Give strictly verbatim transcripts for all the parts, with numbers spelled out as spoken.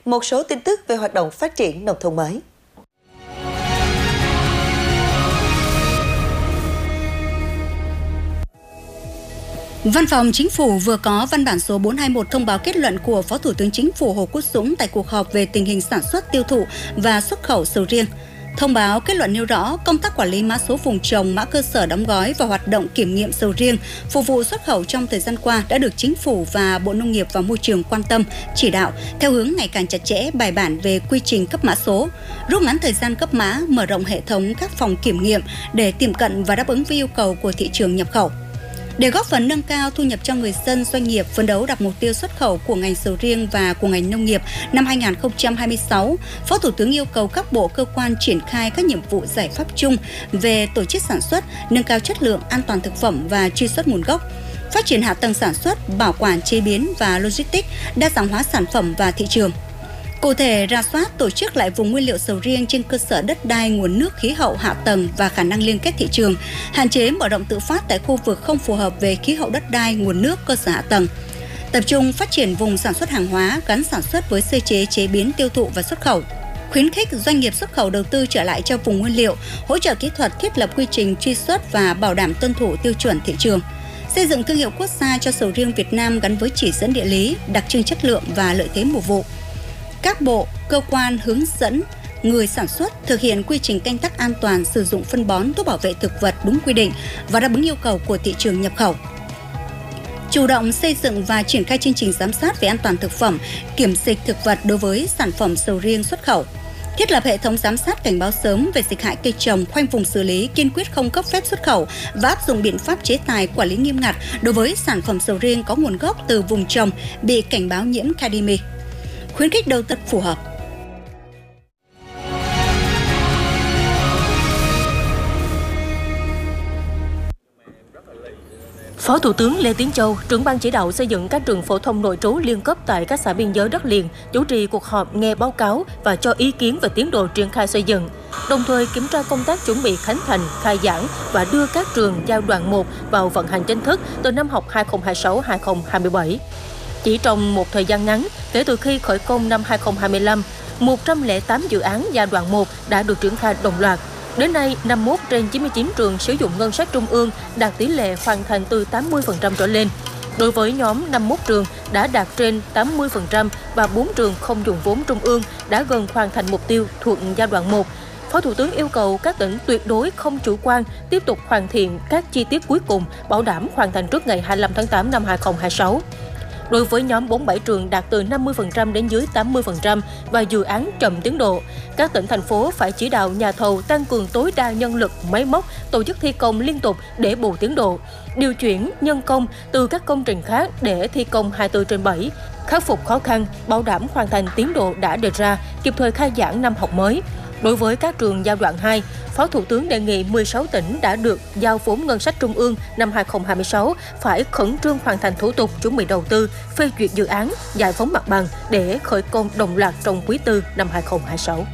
một số tin tức về hoạt động phát triển nông thôn mới. Văn phòng Chính phủ vừa có văn bản số bốn hai mốt thông báo kết luận của Phó Thủ tướng Chính phủ Hồ Quốc Dũng tại cuộc họp về tình hình sản xuất, tiêu thụ và xuất khẩu sầu riêng. Thông báo kết luận nêu rõ công tác quản lý mã số vùng trồng, mã cơ sở đóng gói và hoạt động kiểm nghiệm sầu riêng phục vụ xuất khẩu trong thời gian qua đã được Chính phủ và Bộ Nông nghiệp và Môi trường quan tâm, chỉ đạo theo hướng ngày càng chặt chẽ, bài bản về quy trình cấp mã số, rút ngắn thời gian cấp mã, mở rộng hệ thống các phòng kiểm nghiệm để tiệm cận và đáp ứng với yêu cầu của thị trường nhập khẩu. Để góp phần nâng cao thu nhập cho người dân, doanh nghiệp, phấn đấu đạt mục tiêu xuất khẩu của ngành sầu riêng và của ngành nông nghiệp năm hai nghìn không trăm hai mươi sáu, Phó Thủ tướng yêu cầu các bộ cơ quan triển khai các nhiệm vụ giải pháp chung về tổ chức sản xuất, nâng cao chất lượng, an toàn thực phẩm và truy xuất nguồn gốc, phát triển hạ tầng sản xuất, bảo quản, chế biến và logistics, đa dạng hóa sản phẩm và thị trường. Cụ thể, rà soát tổ chức lại vùng nguyên liệu sầu riêng trên cơ sở đất đai, nguồn nước, khí hậu, hạ tầng và khả năng liên kết thị trường, hạn chế mở rộng tự phát tại khu vực không phù hợp về khí hậu đất đai, nguồn nước, cơ sở hạ tầng. Tập trung phát triển vùng sản xuất hàng hóa gắn sản xuất với sơ chế, chế biến, tiêu thụ và xuất khẩu. Khuyến khích doanh nghiệp xuất khẩu đầu tư trở lại cho vùng nguyên liệu, hỗ trợ kỹ thuật, thiết lập quy trình truy xuất và bảo đảm tuân thủ tiêu chuẩn thị trường. Xây dựng thương hiệu quốc gia cho sầu riêng Việt Nam gắn với chỉ dẫn địa lý, đặc trưng chất lượng và lợi thế mùa vụ. Các bộ, cơ quan hướng dẫn người sản xuất thực hiện quy trình canh tác an toàn, sử dụng phân bón, thuốc bảo vệ thực vật đúng quy định và đáp ứng yêu cầu của thị trường nhập khẩu. Chủ động xây dựng và triển khai chương trình giám sát về an toàn thực phẩm, kiểm dịch thực vật đối với sản phẩm sầu riêng xuất khẩu. Thiết lập hệ thống giám sát cảnh báo sớm về dịch hại cây trồng, khoanh vùng xử lý, kiên quyết không cấp phép xuất khẩu và áp dụng biện pháp chế tài quản lý nghiêm ngặt đối với sản phẩm sầu riêng có nguồn gốc từ vùng trồng bị cảnh báo nhiễm cadimi. Khuyến khích đầu tư phù hợp. Phó Thủ tướng Lê Tiến Châu, trưởng ban chỉ đạo xây dựng các trường phổ thông nội trú liên cấp tại các xã biên giới đất liền, chủ trì cuộc họp nghe báo cáo và cho ý kiến về tiến độ triển khai xây dựng, đồng thời kiểm tra công tác chuẩn bị khánh thành, khai giảng và đưa các trường giai đoạn một vào vận hành chính thức từ năm học hai nghìn không trăm hai mươi sáu hai nghìn không trăm hai mươi bảy. Chỉ trong một thời gian ngắn, kể từ khi khởi công năm hai nghìn không trăm hai mươi lăm, một trăm lẻ tám dự án giai đoạn một đã được triển khai đồng loạt. Đến nay, năm mươi mốt trên chín mươi chín trường sử dụng ngân sách trung ương đạt tỷ lệ hoàn thành từ tám mươi phần trăm trở lên. Đối với nhóm năm mươi mốt trường đã đạt trên tám mươi phần trăm và bốn trường không dùng vốn trung ương đã gần hoàn thành mục tiêu thuộc giai đoạn một. Phó Thủ tướng yêu cầu các tỉnh tuyệt đối không chủ quan, tiếp tục hoàn thiện các chi tiết cuối cùng, bảo đảm hoàn thành trước ngày hai mươi lăm tháng tám năm hai nghìn không trăm hai mươi sáu. Đối với nhóm bốn mươi bảy trường đạt từ năm mươi phần trăm đến dưới tám mươi phần trăm và dự án chậm tiến độ, các tỉnh, thành phố phải chỉ đạo nhà thầu tăng cường tối đa nhân lực, máy móc, tổ chức thi công liên tục để bù tiến độ, điều chuyển nhân công từ các công trình khác để thi công hai mươi bốn trên bảy, khắc phục khó khăn, bảo đảm hoàn thành tiến độ đã đề ra, kịp thời khai giảng năm học mới. Đối với các trường giai đoạn hai, Phó Thủ tướng đề nghị mười sáu tỉnh đã được giao vốn ngân sách trung ương năm hai nghìn không trăm hai mươi sáu phải khẩn trương hoàn thành thủ tục chuẩn bị đầu tư, phê duyệt dự án, giải phóng mặt bằng để khởi công đồng loạt trong quý tư năm hai nghìn không trăm hai mươi sáu.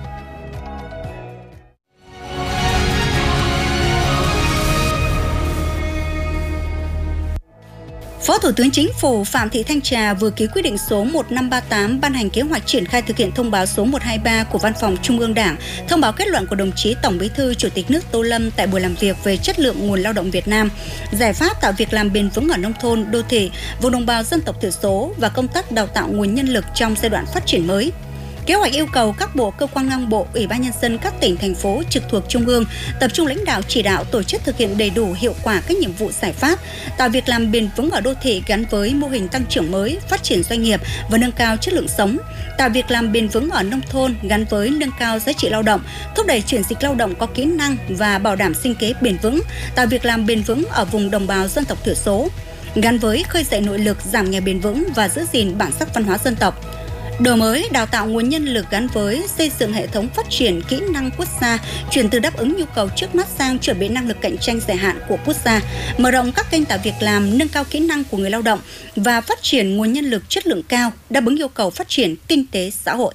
Phó Thủ tướng Chính phủ Phạm Thị Thanh Trà vừa ký quyết định số một nghìn năm trăm ba mươi tám ban hành kế hoạch triển khai thực hiện thông báo số một trăm hai mươi ba của Văn phòng Trung ương Đảng, thông báo kết luận của đồng chí Tổng Bí thư Chủ tịch nước Tô Lâm tại buổi làm việc về chất lượng nguồn lao động Việt Nam, giải pháp tạo việc làm bền vững ở nông thôn, đô thị, vùng đồng bào dân tộc thiểu số và công tác đào tạo nguồn nhân lực trong giai đoạn phát triển mới. Kế hoạch yêu cầu các bộ, cơ quan ngang bộ, Ủy ban Nhân dân các tỉnh, thành phố trực thuộc Trung ương tập trung lãnh đạo chỉ đạo tổ chức thực hiện đầy đủ hiệu quả các nhiệm vụ giải pháp, tạo việc làm bền vững ở đô thị gắn với mô hình tăng trưởng mới, phát triển doanh nghiệp và nâng cao chất lượng sống, tạo việc làm bền vững ở nông thôn gắn với nâng cao giá trị lao động, thúc đẩy chuyển dịch lao động có kỹ năng và bảo đảm sinh kế bền vững, tạo việc làm bền vững ở vùng đồng bào dân tộc thiểu số, gắn với khơi dậy nội lực, giảm nghèo bền vững và giữ gìn bản sắc văn hóa dân tộc. Đổi mới, đào tạo nguồn nhân lực gắn với xây dựng hệ thống phát triển kỹ năng quốc gia, chuyển từ đáp ứng nhu cầu trước mắt sang chuẩn bị năng lực cạnh tranh dài hạn của quốc gia, mở rộng các kênh tạo việc làm, nâng cao kỹ năng của người lao động và phát triển nguồn nhân lực chất lượng cao, đáp ứng yêu cầu phát triển kinh tế xã hội.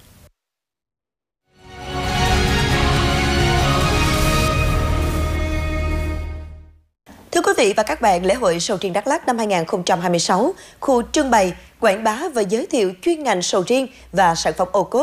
Thưa quý vị và các bạn, lễ hội sầu riêng Đắk Lắk năm hai nghìn không trăm hai mươi sáu, khu trưng bày, quảng bá và giới thiệu chuyên ngành sầu riêng và sản phẩm ô cốp